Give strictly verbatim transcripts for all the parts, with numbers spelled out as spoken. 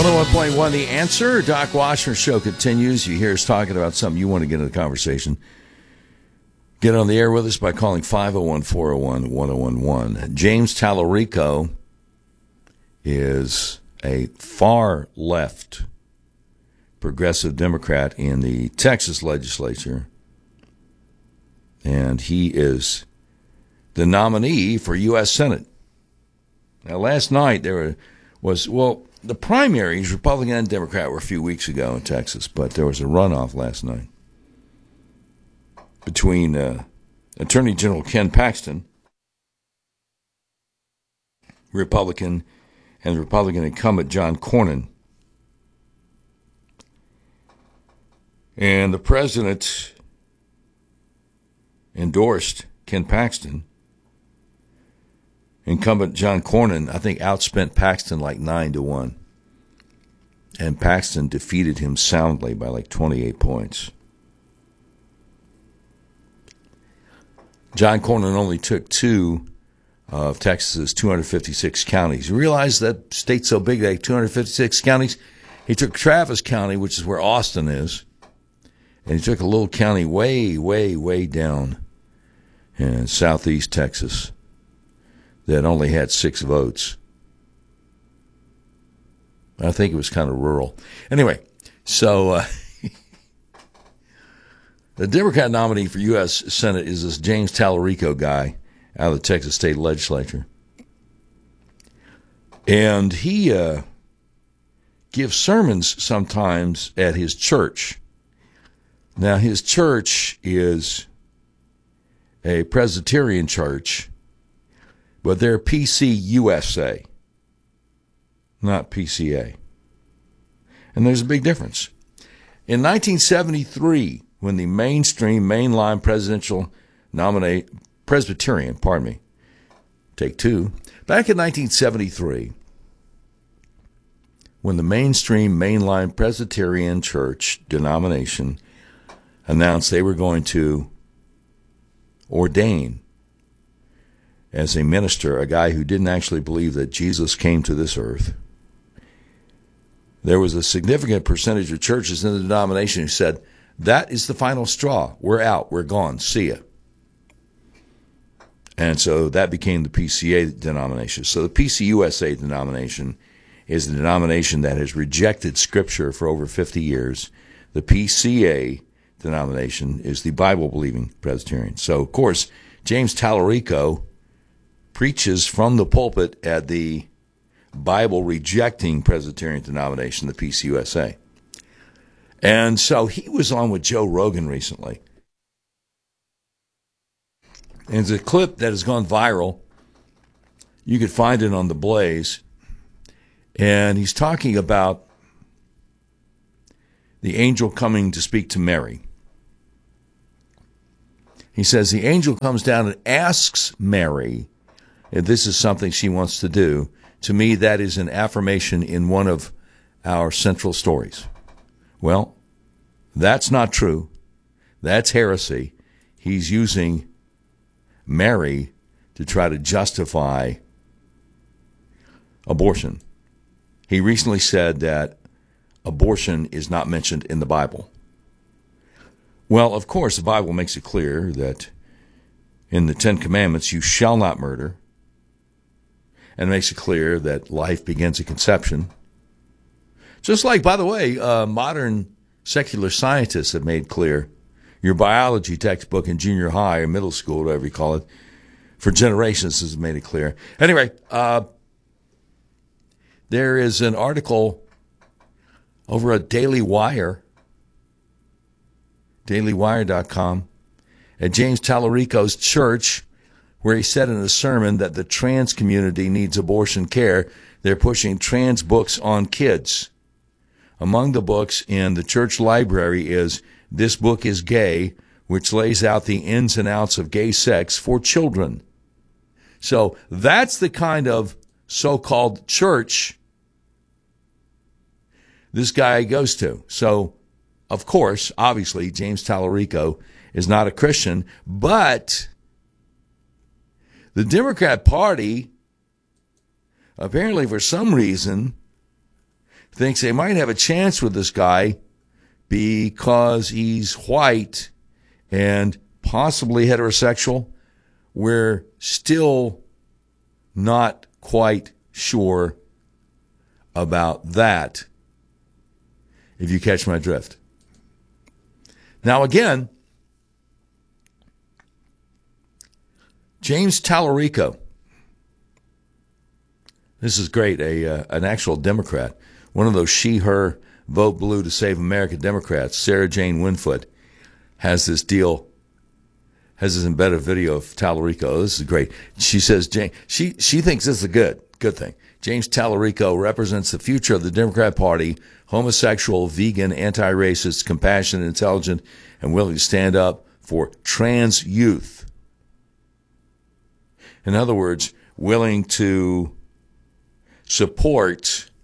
one oh one point one The Answer. Doc Washner Show continues. You hear us talking about something you want to get into the conversation. Get on the air with us by calling five oh one, four oh one, one oh one one. James Tallarico is a far left progressive Democrat in the Texas legislature, and he is the nominee for U S Senate. Now, last night there were, was, well, the primaries, Republican and Democrat, were a few weeks ago in Texas, but there was a runoff last night between uh, Attorney General Ken Paxton, Republican, and Republican incumbent John Cornyn. And the president endorsed Ken Paxton. Incumbent John Cornyn, I think, outspent Paxton like nine to one. And Paxton defeated him soundly by like twenty-eight points. John Cornyn only took two of Texas's two hundred fifty-six counties. You realize that state's so big, they have two hundred fifty-six counties? He took Travis County, which is where Austin is, and he took a little county way, way, way down in southeast Texas that only had six votes. I think it was kind of rural. Anyway, so uh, the Democrat nominee for U S Senate is this James Tallarico guy out of the Texas State Legislature. And he uh, gives sermons sometimes at his church. Now, his church is a Presbyterian church, but they're P C U S A, not P C A. And there's a big difference. In nineteen seventy-three, when the mainstream, mainline presidential nominate Presbyterian, pardon me, take two, back in nineteen seventy-three, when the mainstream, mainline Presbyterian church denomination announced they were going to ordain as a minister a guy who didn't actually believe that Jesus came to this earth, there was a significant percentage of churches in the denomination who said, that is the final straw. We're out. We're gone. See ya. And so that became the P C A denomination. So the P C U S A denomination is the denomination that has rejected Scripture for over fifty years. The P C A denomination is the Bible-believing Presbyterian. So, of course, James Tallarico preaches from the pulpit at the Bible-rejecting Presbyterian denomination, the P C U S A. And so he was on with Joe Rogan recently. And it's a clip that has gone viral. You could find it on The Blaze. And he's talking about the angel coming to speak to Mary. He says the angel comes down and asks Mary if this is something she wants to do. To me, that is an affirmation in one of our central stories. Well, that's not true. That's heresy. He's using Mary to try to justify abortion. He recently said that abortion is not mentioned in the Bible. Well, of course, the Bible makes it clear that in the Ten Commandments, you shall not murder, and makes it clear that life begins at conception. Just like, by the way, uh, modern secular scientists have made clear, your biology textbook in junior high or middle school, whatever you call it, for generations has made it clear. Anyway, uh, there is an article over at Daily Wire, daily wire dot com, at James Tallarico's church, where he said in a sermon that the trans community needs abortion care. They're pushing trans books on kids. Among the books in the church library is This Book is Gay, which lays out the ins and outs of gay sex for children. So that's the kind of so-called church this guy goes to. So, of course, obviously, James Tallarico is not a Christian, but the Democrat Party apparently for some reason thinks they might have a chance with this guy because he's white and possibly heterosexual. We're still not quite sure about that, if you catch my drift. Now, again, James Tallarico. This is great. A uh, an actual Democrat, one of those she/her vote blue to save America Democrats. Sarah Jane Winfoot has this deal, has this embedded video of Tallarico. This is great. She says Jane, she she thinks this is a good good thing. James Tallarico represents the future of the Democrat Party, homosexual, vegan, anti-racist, compassionate, intelligent, and willing to stand up for trans youth. In other words, willing to support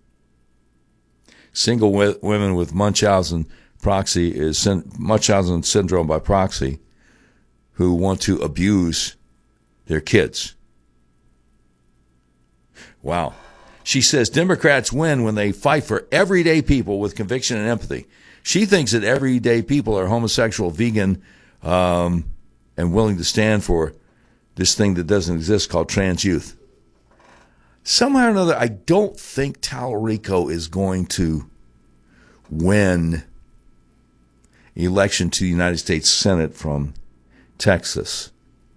single w- women with Munchausen proxy is Munchausen syndrome by proxy, who want to abuse their kids. Wow. She says Democrats win when they fight for everyday people with conviction and empathy. She thinks that everyday people are homosexual, vegan, um, and willing to stand for this thing that doesn't exist called trans youth. Somehow or another, I don't think Tallarico is going to win election to the United States Senate from Texas.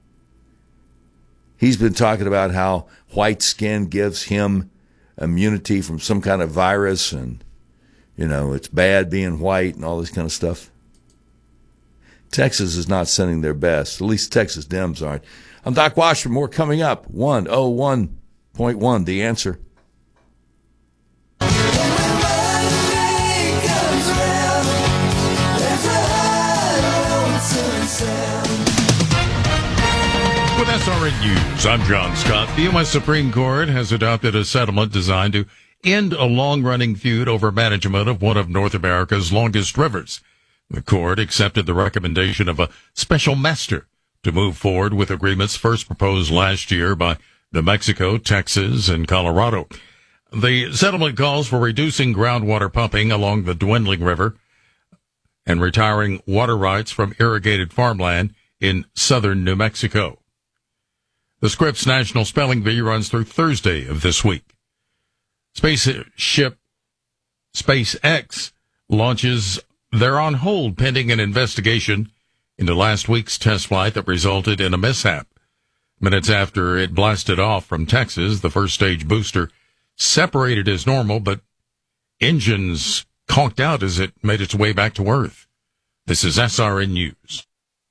He's been talking about how white skin gives him immunity from some kind of virus, and, you know, it's bad being white and all this kind of stuff. Texas is not sending their best. At least Texas Dems aren't. I'm Doc Washburn. More coming up. one oh one point one, The Answer. With S R N News, I'm John Scott. The U S Supreme Court has adopted a settlement designed to end a long-running feud over management of one of North America's longest rivers. The court accepted the recommendation of a special master to move forward with agreements first proposed last year by New Mexico, Texas, and Colorado. The settlement calls for reducing groundwater pumping along the dwindling river and retiring water rights from irrigated farmland in southern New Mexico. The Scripps National Spelling Bee runs through Thursday of this week. Spaceship SpaceX launches. They're on hold pending an investigation into last week's test flight that resulted in a mishap. Minutes after it blasted off from Texas, the first stage booster separated as normal, but engines conked out as it made its way back to Earth. This is S R N News.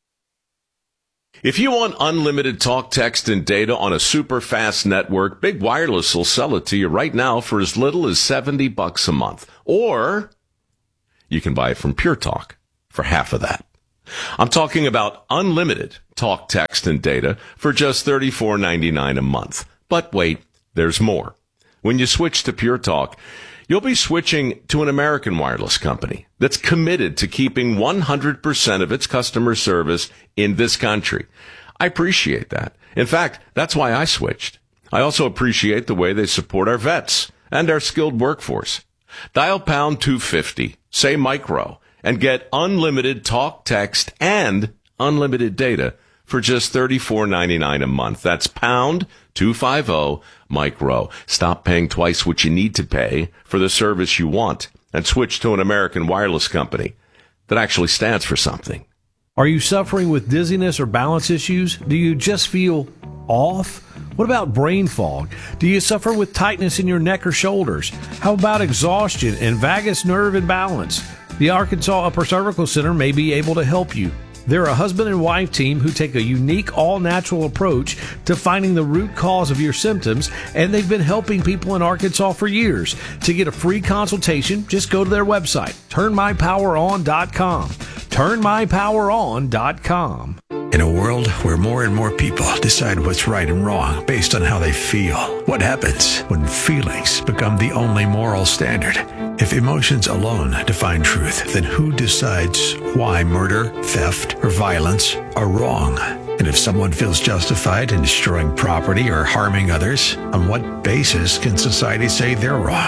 If you want unlimited talk, text, and data on a super fast network, Big Wireless will sell it to you right now for as little as seventy bucks a month. Or you can buy it from Pure Talk for half of that. I'm talking about unlimited talk, text, and data for just thirty-four ninety-nine a month. But wait, there's more. When you switch to Pure Talk, you'll be switching to an American wireless company that's committed to keeping one hundred percent of its customer service in this country. I appreciate that. In fact, that's why I switched. I also appreciate the way they support our vets and our skilled workforce. Dial pound two fifty, say micro, and get unlimited talk, text, and unlimited data for just thirty-four ninety-nine a month. That's pound two fifty, micro. Stop paying twice what you need to pay for the service you want and switch to an American wireless company that actually stands for something. Are you suffering with dizziness or balance issues? Do you just feel off? What about brain fog? Do you suffer with tightness in your neck or shoulders? How about exhaustion and vagus nerve imbalance? The Arkansas Upper Cervical Center may be able to help you. They're a husband and wife team who take a unique, all-natural approach to finding the root cause of your symptoms, and they've been helping people in Arkansas for years. To get a free consultation, just go to their website, turn my power on dot com. turn my power on dot com. In a world where more and more people decide what's right and wrong based on how they feel, what happens when feelings become the only moral standard? If emotions alone define truth, then who decides why murder, theft, or violence are wrong? And if someone feels justified in destroying property or harming others, on what basis can society say they're wrong?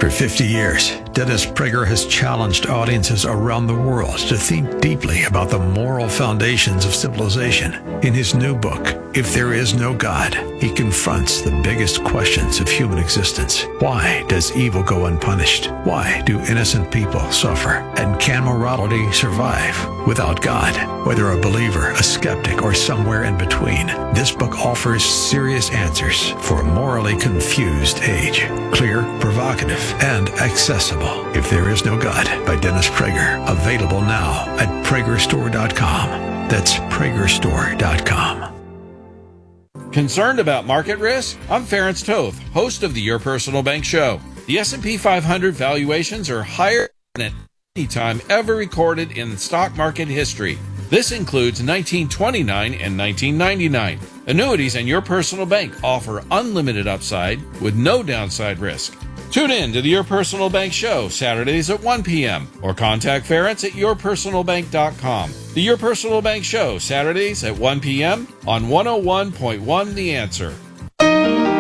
For fifty years, Dennis Prager has challenged audiences around the world to think deeply about the moral foundations of civilization. In his new book, If There Is No God, he confronts the biggest questions of human existence. Why does evil go unpunished? Why do innocent people suffer? And can morality survive without God? Whether a believer, a skeptic, or somewhere in between, this book offers serious answers for a morally confused age. Clear, provocative, and accessible. If There Is No God by Dennis Prager. Available now at Prager Store dot com. That's Prager Store dot com. Concerned about market risk? I'm Ference Toth, host of the Your Personal Bank Show. The S and P five hundred valuations are higher than at any time ever recorded in stock market history. This includes nineteen twenty-nine and nineteen ninety-nine. Annuities and Your Personal Bank offer unlimited upside with no downside risk. Tune in to the Your Personal Bank Show Saturdays at one p.m. or contact Ference at your personal bank dot com. The Your Personal Bank Show Saturdays at one p.m. on one oh one point one The Answer.